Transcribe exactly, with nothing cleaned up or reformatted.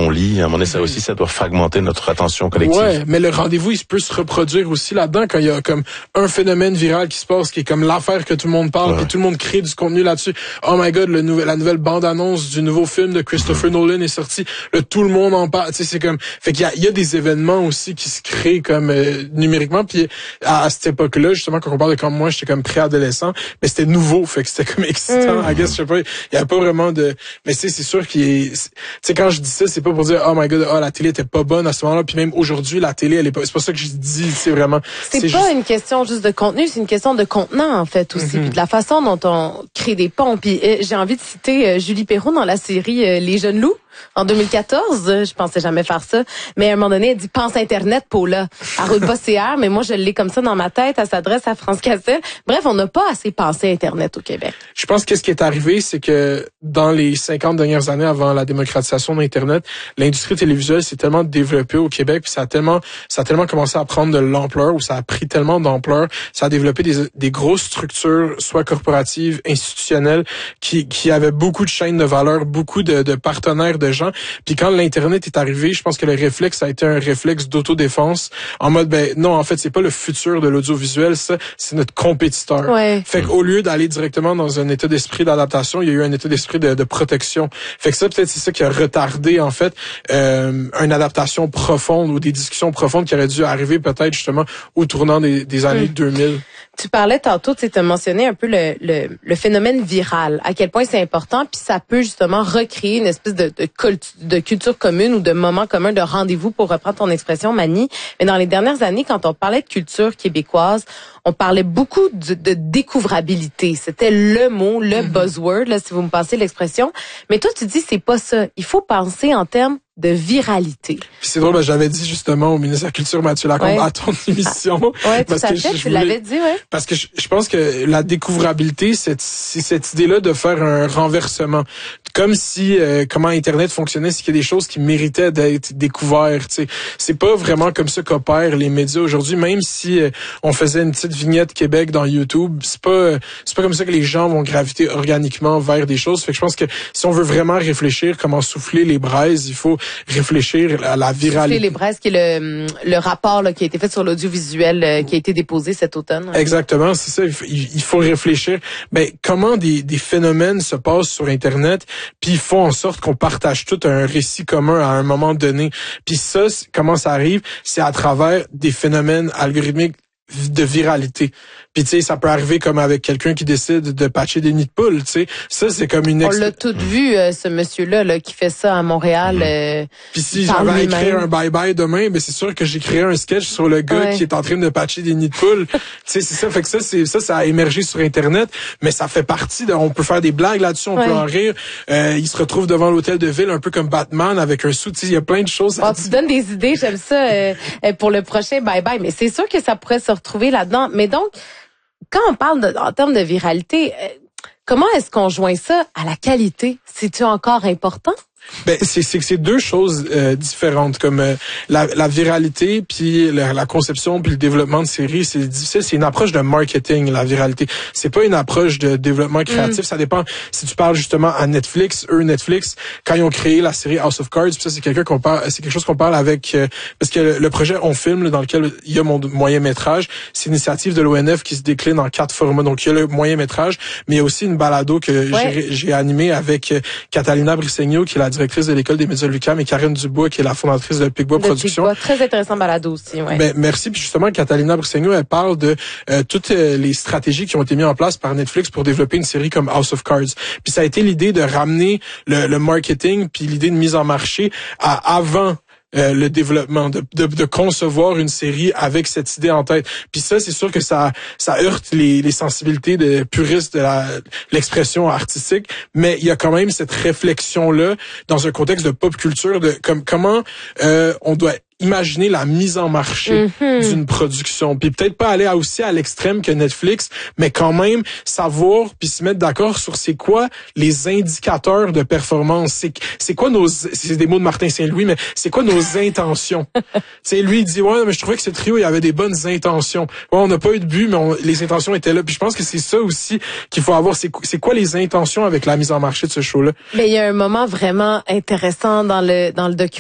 qu'on lit. À un moment donné, ça aussi, ça doit fragmenter notre attention collective. Ouais, mais le rendez-vous, il peut se reproduire aussi là-dedans quand il y a comme un phénomène viral qui se passe, qui est comme l'affaire que tout le monde parle, ouais. puis tout le monde crée du contenu là-dessus. Oh my God, le nouvel, la nouvelle bande-annonce du nouveau film de Christopher mm-hmm. Nolan est sortie. Là, tout le monde en parle. Tu sais, c'est comme, fait qu'il y a, il y a des événements aussi qui se créent comme euh, numériquement. Puis à, à cette époque-là, justement, quand on parle de comme moi, j'étais comme préadolescent, mais c'était nouveau, fait que c'était comme excitant. Mm. I guess, je sais pas, il y avait pas vraiment de. Mais c'est c'est sûr qu'il est. Tu sais, quand je dis ça, c'est pas pour dire oh my God, oh la télé était pas bonne à ce moment-là. Puis même aujourd'hui, la télé, elle est pas. C'est pas ça que je dis. C'est vraiment. C'est, c'est pas juste... une question juste de contenu, c'est une question de contenant en fait aussi, mm-hmm. puis de la façon dont on crée des ponts. Puis euh, j'ai envie de citer euh, Julie Perrault dans la série euh, Les Jeunes Loups. En deux mille quatorze, je pensais jamais faire ça, mais à un moment donné, elle dit « Pense Internet, Paula ». Elle roule pas C R, mais moi, je l'ai comme ça dans ma tête. Elle s'adresse à France Cassel. Bref, on n'a pas assez pensé Internet au Québec. Je pense que ce qui est arrivé, c'est que dans les cinquante dernières années avant la démocratisation d'Internet, l'industrie télévisuelle s'est tellement développée au Québec, puis ça a tellement, ça a tellement commencé à prendre de l'ampleur, ou ça a pris tellement d'ampleur, ça a développé des, des grosses structures, soit corporatives, institutionnelles, qui, qui avaient beaucoup de chaînes de valeur, beaucoup de, de partenaires de gens. Puis quand l'Internet est arrivé, je pense que le réflexe a été un réflexe d'autodéfense en mode ben non, en fait, c'est pas le futur de l'audiovisuel, ça, c'est notre compétiteur. Ouais. Fait qu'au lieu d'aller directement dans un état d'esprit d'adaptation, il y a eu un état d'esprit de, de protection. Fait que ça, peut-être c'est ça qui a retardé en fait euh, une adaptation profonde ou des discussions profondes qui auraient dû arriver peut-être justement au tournant des, des années mmh. deux mille. Tu parlais tantôt, tu as mentionné un peu le, le, le phénomène viral, à quel point c'est important, puis ça peut justement recréer une espèce de, de, de culture commune ou de moment commun, de rendez-vous, pour reprendre ton expression, Mani. Mais dans les dernières années, quand on parlait de culture québécoise, on parlait beaucoup de, de découvrabilité. C'était le mot, le mm-hmm. buzzword, là, si vous me passez l'expression. Mais toi, tu dis, c'est pas ça. Il faut penser en termes de viralité. Puis c'est drôle, ben, j'avais dit justement au ministre de la Culture, Mathieu Lacombe, ouais. à ton émission. Ah, ouais, tout à fait, je, je tu voulais, l'avais dit, ouais. Parce que je, je pense que la découvrabilité, c'est, c'est cette idée-là de faire un renversement. Comme si, euh, comment Internet fonctionnait, c'est qu'il y a des choses qui méritaient d'être découvertes, tu sais. C'est pas vraiment comme ça qu'opèrent les médias aujourd'hui, même si euh, on faisait une petite vignette Québec dans YouTube, c'est pas, c'est pas comme ça que les gens vont graviter organiquement vers des choses. Fait que je pense que si on veut vraiment réfléchir comment souffler les braises, il faut réfléchir à la viralité. Souffler les braises, qui est le, le rapport là, qui a été fait sur l'audiovisuel, euh, qui a été déposé cet automne. Exactement, c'est ça. Il, il faut réfléchir. Ben, comment des, des phénomènes se passent sur Internet, puis ils font en sorte qu'on partage tout un récit commun à un moment donné. Puis ça, comment ça arrive? C'est à travers des phénomènes algorithmiques de viralité. Puis tu sais, ça peut arriver comme avec quelqu'un qui décide de patcher des nids de poules, tu sais. Ça, c'est comme une... Ex- On l'a tout vu, euh, ce monsieur-là là, qui fait ça à Montréal. Mmh. Euh, Puis si j'avais à écrire un bye-bye demain, ben c'est sûr que j'écrirais un sketch sur le gars ouais. qui est en train de patcher des nids de poules. Tu sais, c'est ça. Fait que ça, c'est ça, ça a émergé sur Internet, mais ça fait partie de... On peut faire des blagues là-dessus, on ouais. peut en rire. Euh, il se retrouve devant l'hôtel de ville, un peu comme Batman, avec un sou. Tu sais, il y a plein de choses. Oh, tu donnes des idées, j'aime ça, euh, pour le prochain bye-bye. Mais c'est sûr que ça pourrait se retrouver là-dedans. Mais donc, quand on parle de, en termes de viralité, euh, comment est-ce qu'on joint ça à la qualité? C'est-tu encore important? Ben c'est c'est c'est deux choses euh, différentes, comme euh, la la viralité puis la, la conception puis le développement de séries, c'est difficile, c'est une approche de marketing, la viralité. C'est pas une approche de développement créatif, mm. ça dépend si tu parles justement à Netflix, eux Netflix quand ils ont créé la série House of Cards, puis ça c'est quelqu'un qu'on parle c'est quelque chose qu'on parle avec euh, parce que le, le projet On Filme là, dans lequel il y a mon moyen-métrage, c'est une initiative de l'O N F qui se décline en quatre formats. Donc il y a le moyen-métrage, mais il y a aussi une balado que ouais. j'ai j'ai animée avec euh, Catalina Brisegno qui est la directrice de l'école des médias de l'U Q A M et Karine Dubois qui est la fondatrice de Picbois Productions. Picbois, très intéressant balado aussi, ouais. Ben, merci. Puis justement, Catalina Brisegno, elle parle de euh, toutes euh, les stratégies qui ont été mises en place par Netflix pour développer une série comme House of Cards. Puis ça a été l'idée de ramener le, le marketing puis l'idée de mise en marché à avant Euh, le développement, de, de, de concevoir une série avec cette idée en tête. Puis ça, c'est sûr que ça ça heurte les, les sensibilités de puristes de la, l'expression artistique, mais il y a quand même cette réflexion-là dans un contexte de pop culture, de comme comment euh, on doit imaginer la mise en marché mm-hmm. d'une production. Puis peut-être pas aller aussi à l'extrême que Netflix, mais quand même savoir puis se mettre d'accord sur c'est quoi les indicateurs de performance. C'est, c'est quoi nos... C'est des mots de Martin Saint-Louis, mais c'est quoi nos intentions? Tu sais, lui, il dit, ouais, mais je trouvais que ce trio, il y avait des bonnes intentions. Ouais, on n'a pas eu de but, mais on, les intentions étaient là. Puis je pense que c'est ça aussi qu'il faut avoir. C'est, c'est quoi les intentions avec la mise en marché de ce show-là? Mais il y a un moment vraiment intéressant dans le, dans le documentaire